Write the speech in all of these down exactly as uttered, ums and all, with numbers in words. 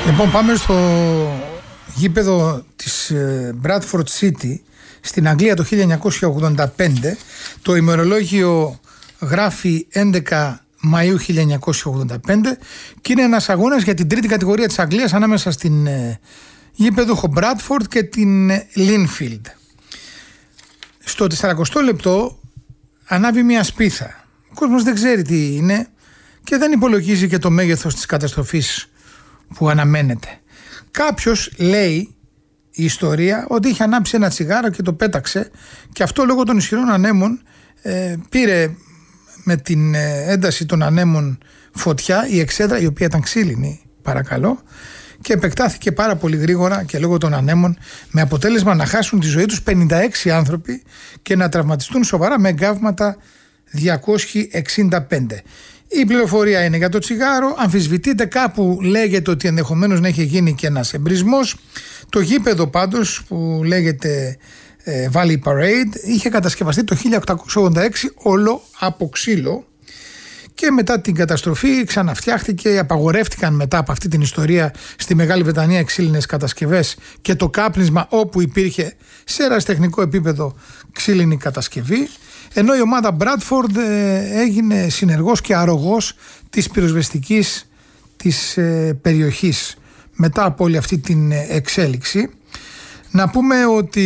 Λοιπόν, πάμε στο γήπεδο της Bradford City στην Αγγλία το χίλια εννιακόσια ογδόντα πέντε. Το ημερολόγιο γράφει έντεκα Μαΐου χίλια εννιακόσια ογδόντα πέντε και είναι ένας αγώνας για την τρίτη κατηγορία της Αγγλίας ανάμεσα στην ε, γήπεδο Bradford και την ε, Linfield. Στο τεσσαρακοστό λεπτό ανάβει μια σπίθα. Ο κόσμος δεν ξέρει τι είναι και δεν υπολογίζει και το μέγεθος της καταστροφής που αναμένεται. Κάποιος λέει, η ιστορία, ότι είχε ανάψει ένα τσιγάρο και το πέταξε και αυτό λόγω των ισχυρών ανέμων ε, πήρε με την ένταση των ανέμων φωτιά η εξέδρα, η οποία ήταν ξύλινη παρακαλώ, και επεκτάθηκε πάρα πολύ γρήγορα και λόγω των ανέμων, με αποτέλεσμα να χάσουν τη ζωή τους πενήντα έξι άνθρωποι και να τραυματιστούν σοβαρά με εγκάβματα διακόσιοι εξήντα πέντε. Η πληροφορία είναι για το τσιγάρο, αμφισβητείται, κάπου λέγεται ότι ενδεχομένως να έχει γίνει και ένας εμπρισμός. Το γήπεδο πάντως που λέγεται ε, Valley Parade είχε κατασκευαστεί το χίλια οκτακόσια ογδόντα έξι όλο από ξύλο και μετά την καταστροφή ξαναφτιάχτηκε, απαγορεύτηκαν μετά από αυτή την ιστορία στη Μεγάλη Βρετανία οι ξύλινες κατασκευές και το κάπνισμα όπου υπήρχε σε ερασιτεχνικό επίπεδο ξύλινη κατασκευή, ενώ η ομάδα Bradford ε, έγινε συνεργός και αρρωγός της πυροσβεστικής της ε, περιοχής μετά από όλη αυτή την εξέλιξη. Να πούμε ότι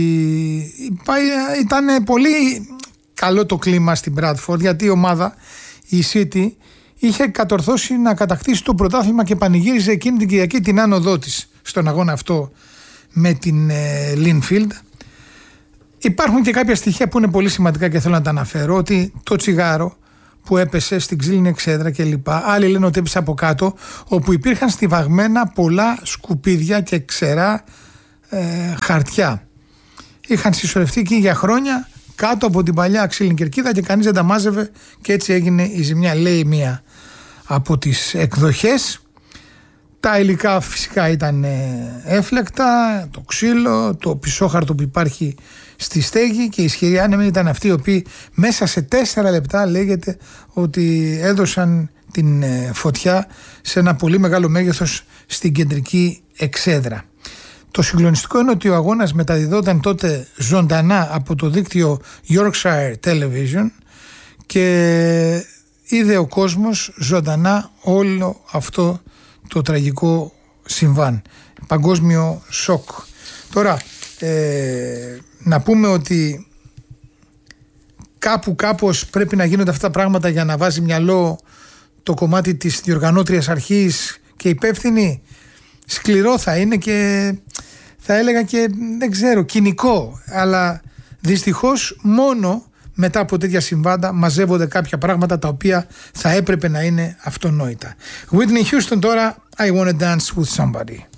ήταν πολύ καλό το κλίμα στην Bradford, γιατί η ομάδα, η City, είχε κατορθώσει να κατακτήσει το πρωτάθλημα και πανηγύριζε εκείνη την Κυριακή την άνοδό της στον αγώνα αυτό με την ε, Linfield. Υπάρχουν και κάποια στοιχεία που είναι πολύ σημαντικά και θέλω να τα αναφέρω, ότι το τσιγάρο που έπεσε στην ξύλινη εξέδρα κλπ. Άλλοι λένε ότι έπεσε από κάτω, όπου υπήρχαν στιβαγμένα πολλά σκουπίδια και ξερά ε, χαρτιά. Είχαν συσσωρευτεί εκεί για χρόνια κάτω από την παλιά ξύλινη κερκίδα και κανείς δεν τα μάζευε και έτσι έγινε η ζημιά, λέει μία από τις εκδοχές. Τα υλικά φυσικά ήταν έφλεκτα, το ξύλο, το πισόχαρτο που υπάρχει στη στέγη και οι ισχυροί άνεμοι ήταν αυτοί οι οποίοι μέσα σε τέσσερα λεπτά λέγεται ότι έδωσαν την φωτιά σε ένα πολύ μεγάλο μέγεθος στην κεντρική εξέδρα. Το συγκλονιστικό είναι ότι ο αγώνας μεταδιδόταν τότε ζωντανά από το δίκτυο Yorkshire Television και είδε ο κόσμος ζωντανά όλο αυτό το τραγικό συμβάν. Παγκόσμιο σοκ. Τώρα ε, να πούμε ότι κάπου κάπως πρέπει να γίνονται αυτά τα πράγματα για να βάζει μυαλό το κομμάτι της διοργανώτριας αρχής και υπεύθυνη. Σκληρό θα είναι και θα έλεγα και δεν ξέρω, κοινικό, αλλά δυστυχώς μόνο μετά από τέτοια συμβάντα μαζεύονται κάποια πράγματα τα οποία θα έπρεπε να είναι αυτονόητα. Whitney Houston τώρα, I Wanna Dance With Somebody.